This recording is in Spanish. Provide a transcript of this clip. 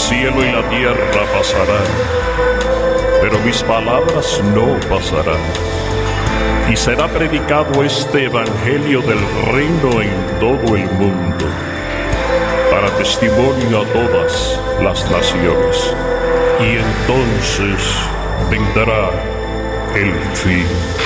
cielo y la tierra pasarán, pero mis palabras no pasarán. Y será predicado este evangelio del reino en todo el mundo, para testimonio a todas las naciones. Y entonces vendrá el fin.